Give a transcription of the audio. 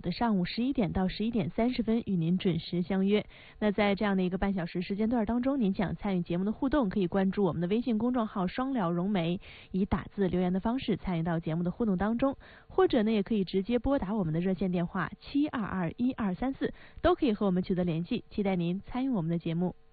的上午11点到11点30分与您准时相约。那在这样的一个半小时时间段当中，您想参与节目的互动，可以关注我们的微信公众号双聊融媒，以打字留言的方式参与到节目的互动当中，或者呢也可以直接拨打我们的热线电话7221234，都可以和我们取得联系，期待您参与我们的节目。